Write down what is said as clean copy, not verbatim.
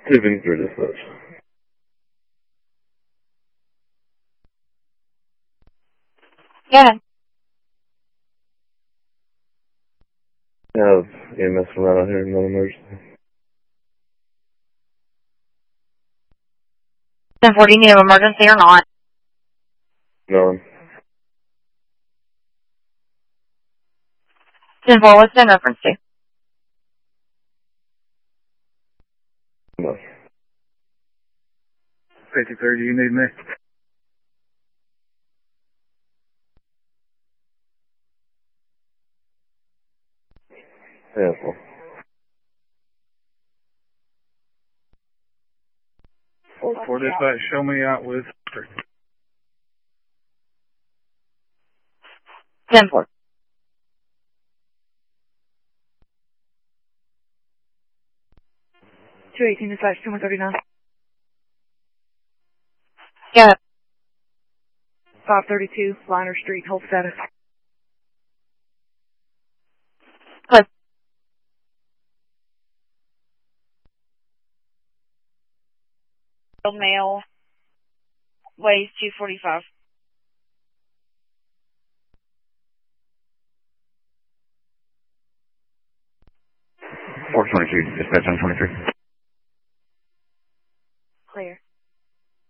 2 Victor dispatch. Yeah. I have EMS from out here, no emergency. 1040, need an emergency or not? No. 10-4, what's in reference to? No. 5030, you need me? Yeah, well. 4 dispatch, show me out with 10-4. 218 dispatch, 2139. Yeah. 532, Liner Street, hold status. Close. Male, weighs 245. 422, dispatch on 23.